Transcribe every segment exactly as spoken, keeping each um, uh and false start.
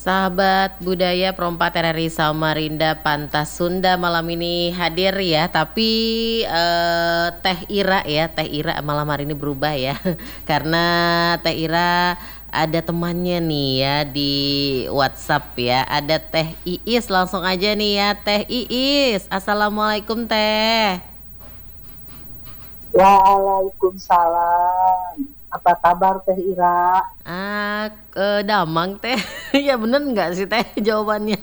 Sahabat budaya Perompak R R I Samarinda Pantas Sunda malam ini hadir ya, tapi eh, Teh Ira ya, Teh Ira malam hari ini berubah ya, karena Teh Ira ada temannya nih ya di WhatsApp ya, ada Teh Iis langsung aja nih ya, Teh Iis, Assalamualaikum Teh. Waalaikumsalam. Apa kabar Teh Ira? Ah, ke Damang Teh, ya bener nggak sih Teh jawabannya?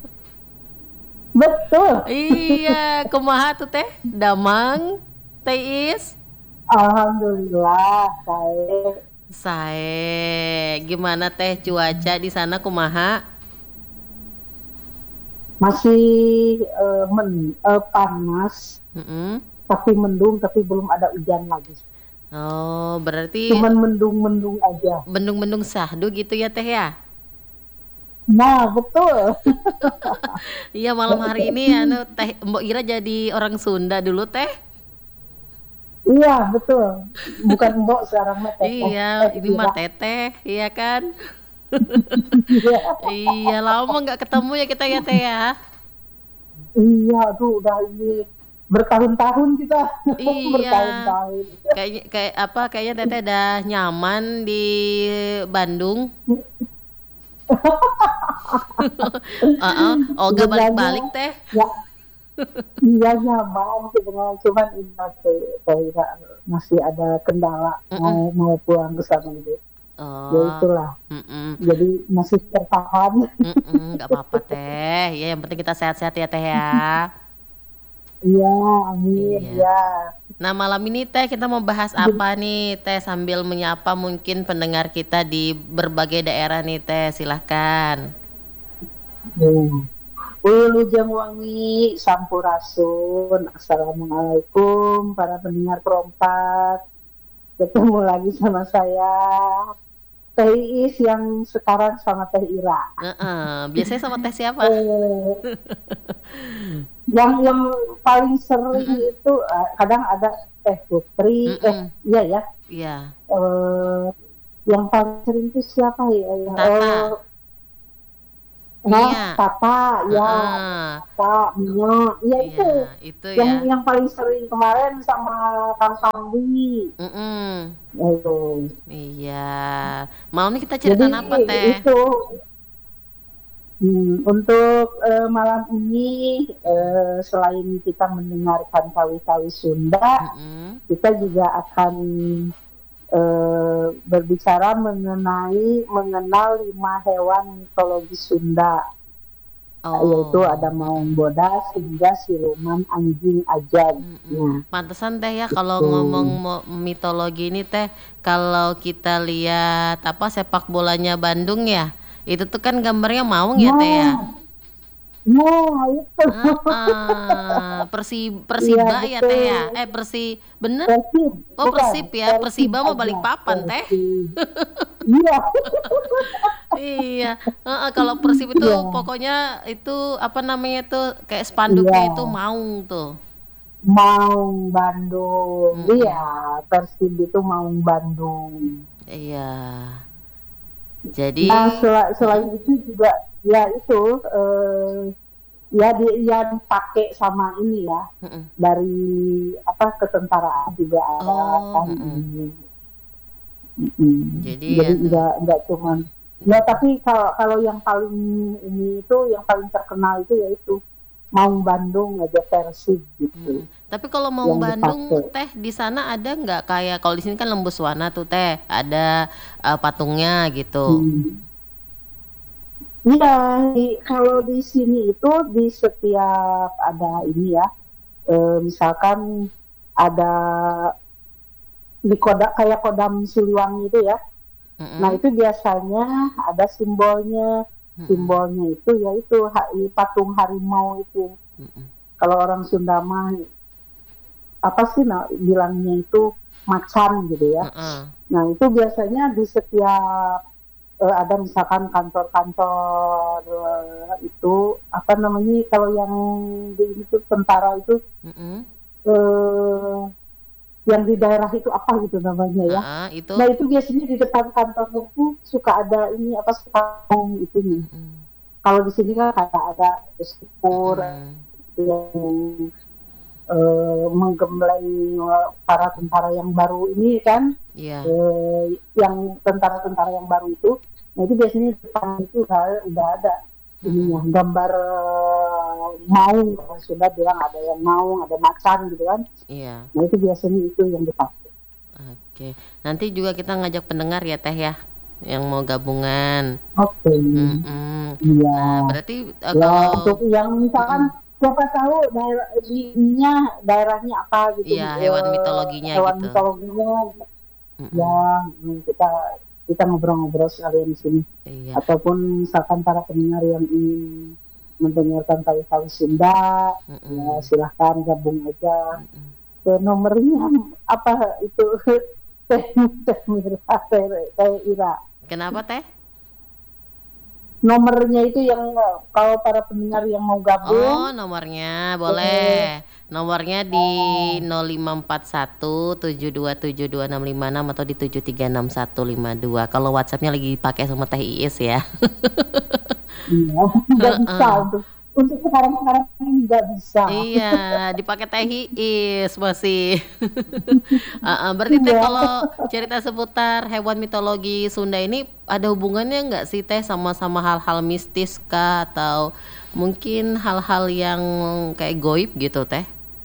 Betul. Iya, kumaha tuh Teh? Damang, Teis, Alhamdulillah, baik. sae. Gimana Teh cuaca di sana kumaha? Masih eh, men, eh, panas, Mm-mm. tapi mendung, tapi belum ada hujan lagi. Oh, berarti Cuman mendung-mendung aja. bendung-bendung sahdu gitu ya Teh ya? Nah, betul. Iya malam hari ini anu Teh Mbok Ira jadi orang Sunda dulu Teh. Iya, betul. Bukan mbok sekarang mah teteh. Iya, Teh ini mah Ira. Teteh, iya kan? Iya, Iya, lama nggak ketemu ya kita ya Teh ya. iya, tuh udah ini bertahun-tahun kita. Iya, Bertahun-tahun. kayaknya kayak apa? Kayaknya Teteh udah nyaman di Bandung. Heeh, Olga Sebenarnya balik-balik Teh. ya. Iya nyaman sebenarnya, cuman ini masih saya masih ada kendala mau Mm-mm. mau pulang ke sana gitu. Ya Oh, itulah. mm-mm, Jadi masih tertahan. mm-mm, nggak apa-apa Teh. Ya yang penting kita sehat-sehat ya Teh ya. Iya, amin Iya. ya. Nah malam ini Teh kita mau bahas Jadi, apa nih Teh sambil menyapa mungkin pendengar kita di berbagai daerah nih Teh. Silahkan. hmm. Wilujeng wangi sampurasun. Assalamualaikum para pendengar perompak. Ketemu lagi sama saya Teh Iis yang sekarang sama Teh Ira. Heeh, biasanya sama Teh siapa? Eh, yang yang paling sering Mm-mm, itu eh, kadang ada Teh Putri, eh mm-mm. iya ya, Iya, eh, yang paling sering itu siapa ya? Ya, Tata, eh, nah, Mia. Tata, ya, Heeh. Tata, Mia, ya Iya, itu itu yang ya. yang paling sering kemarin sama Kang Sandi. Mm-mm. Itu. Iya. Malam ini kita Jadi ceritain apa, Teh? itu hmm, untuk eh, malam ini Mm-mm. eh, selain kita mendengarkan kawi-kawi Sunda, Mm-mm. kita juga akan eh, berbicara mengenai mengenal lima hewan mitologi Sunda, yaitu Oh, ada maung mm-mm. bodas hingga siluman anjing ajan. Mm-mm. Nah, Pantesan Teh ya kalau itu. ngomong mo- mitologi ini Teh, kalau kita lihat apa sepak bolanya Bandung ya, itu tuh kan gambarnya maung ya Teh ya. Nah, nah itu. Heeh. Persi Iya Persiba ya Teh ya. betul. Eh Persi bener? Persib, Oh bukan Persib ya. Persib Persiba mau aja, balik papan Teh. Persib. Iya, Iya, heeh, kalau Persib itu iya, pokoknya itu apa namanya tuh kayak spanduknya iya. itu Maung tuh. Maung Bandung, iya. Mm-mm. Persib itu Maung Bandung. Iya. Jadi, Nah, sel- mm-mm, selain itu juga ya itu eh, ya di, yang pakai sama ini ya mm-mm. dari apa ketentaraan juga ada Oh, kan mm-mm. ini. Mm-mm. Jadi Jadi anu, nggak nggak cuman ya, tapi kalau kalau yang paling ini itu yang paling terkenal itu yaitu Maung Bandung aja Persib gitu mm-mm. Tapi kalau mau yang Bandung dipakai. Teh di sana ada nggak kayak kalau di sini kan Lembuswana tuh Teh ada eh, patungnya gitu. Hmm. Iya, di- kalau di sini itu di setiap ada ini ya, eh, misalkan ada di kodak kayak Kodam Siliwangi itu ya. Nah Mm-mm, itu biasanya ada simbolnya, mm-mm, simbolnya itu yaitu ha- patung harimau itu. mm-mm. Kalau orang Sunda mah apa sih nah, bilangnya itu macan gitu ya. Heeh. Nah itu biasanya di setiap eh, ada misalkan kantor-kantor eh, itu apa namanya kalau yang di itu tentara itu Mm-mm. eh, yang di daerah itu apa gitu namanya ya. Heeh, itu. Nah itu biasanya di depan kantor itu suka ada ini apa sepatu itu nih. kalau di sini kan kayak ada gestur Mhm. yang eee, menggembleng para tentara yang baru ini kan, Iya. eee, yang tentara-tentara yang baru itu, nah itu biasanya depan itu udah udah ada ininya, Mhm. gambar maung, orang Sunda bilang ada yang maung, ada macan gitu kan. Iya. Nah itu biasanya itu yang dipakai. Oke, nanti juga kita ngajak pendengar ya Teh ya, yang mau gabungan. Oke, Mhm, iya. nah berarti, eee, Ya untuk kalau yang misalkan mhm. siapa tahu daerah di ininya, daerahnya apa gitu, Iya, hewan eee, mitologinya hewan gitu. mitologinya, ya Mhm. mhm, kita kita ngobrol-ngobrol sekalian di sini. Iya. Ataupun misalkan para pendengar yang ingin mendengarkan tari-tari Sunda, ya Mhm. silahkan gabung aja. Mhm. Ke nomornya apa itu, Teh Teh Mira Teh Teh Ira. Kenapa Teh? Nomornya itu yang kalau para pendengar yang mau Oh gabung nomornya, eee boleh. Nomornya di Oh. nol lima empat satu tujuh dua tujuh dua enam lima enam atau di tujuh tiga enam satu lima dua. Kalau WhatsApp-nya lagi dipakai sama Teh Iis ya. Iya, nggak bisa Heeh. untuk untuk sekarang-sekarang ini nggak bisa. Iya, dipakai Teh Iis masih. Heeh, berarti Teh Iya. kalau cerita seputar hewan mitologi Sunda ini ada hubungannya nggak sih Teh sama sama hal-hal mistis kah? Atau mungkin hal-hal yang kayak goib gitu Teh?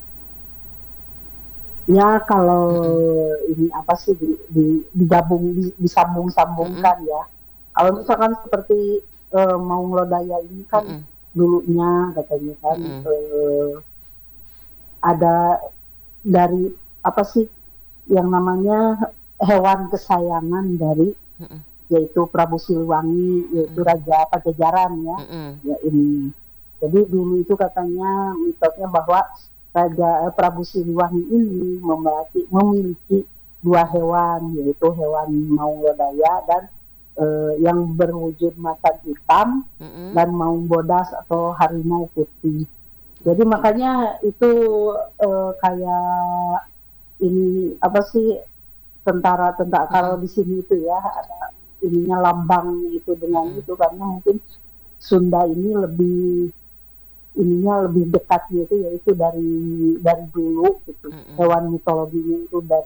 Ya kalau Mhm. ini apa sih di di digabung di Mhm. disambung-sambungkan ya. Kalau misalkan seperti, eee, Maung Lodaya ini kan Mhm. dulunya katanya kan, Mhm. eee ada dari apa sih yang namanya hewan kesayangan dari Mhm. yaitu Prabu Siliwangi, yaitu Mhm. Raja Pajajaran ya, Mhm. ya ini. Jadi dulu itu katanya mitosnya bahwa Raja Prabu Siliwangi ini memiliki memiliki dua Mhm. hewan, yaitu hewan Maung Lodaya dan, eee, yang berwujud macan hitam Mhm. dan Maung Bodas atau harimau putih. Jadi Oke. makanya itu, eee, kayak ini apa sih, tentara-tentara kalau Mhm. di sini itu ya ada ininya lambang itu dengan Mhm. itu karena mungkin Sunda ini lebih ininya lebih dekatnya itu yaitu dari dari dulu gitu, Mhm. hewan mitologinya itu dari